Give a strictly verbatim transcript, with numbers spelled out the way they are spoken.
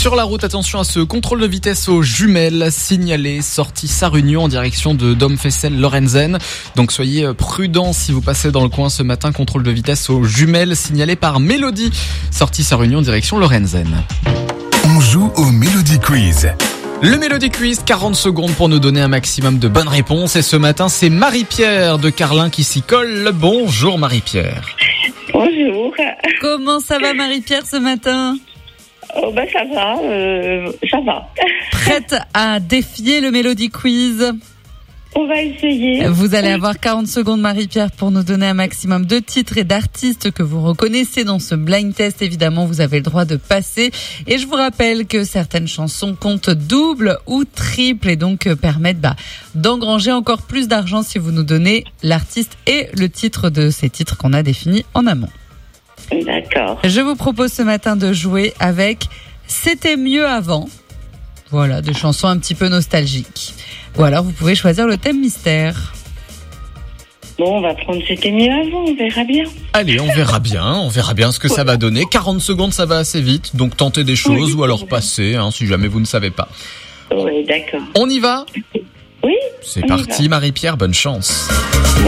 Sur la route, attention à ce contrôle de vitesse aux jumelles signalé, sortie Sarre-Union en direction de Domfessel-Lorenzen. Donc soyez prudents si vous passez dans le coin ce matin. Contrôle de vitesse aux jumelles signalé par Mélodie, sortie Sarre-Union en direction Lorenzen. On joue au Mélodie Quiz. Le Mélodie Quiz, quarante secondes pour nous donner un maximum de bonnes réponses. Et ce matin, c'est Marie-Pierre de Carlin qui s'y colle. Bonjour Marie-Pierre. Bonjour. Comment ça va Marie-Pierre ce matin ? Oh ben ça va, euh, ça va. Prête à défier le Mélodie Quiz ? On va essayer. Vous allez avoir quarante secondes Marie-Pierre pour nous donner un maximum de titres et d'artistes que vous reconnaissez dans ce blind test. Évidemment, vous avez le droit de passer. Et je vous rappelle que certaines chansons comptent double ou triple et donc permettent bah, d'engranger encore plus d'argent si vous nous donnez l'artiste et le titre de ces titres qu'on a définis en amont. D'accord. Je vous propose ce matin de jouer avec C'était mieux avant. Voilà, des chansons un petit peu nostalgiques. Ou alors vous pouvez choisir le thème mystère. Bon, on va prendre C'était mieux avant, on verra bien. Allez, on verra bien, on verra bien ce que ça va donner. quarante secondes, ça va assez vite, donc tentez des choses Oui, ou alors oui. passez, hein, si jamais vous ne savez pas. Oui, d'accord. On y va ? Oui. C'est on y parti va. Marie-Pierre, bonne chance.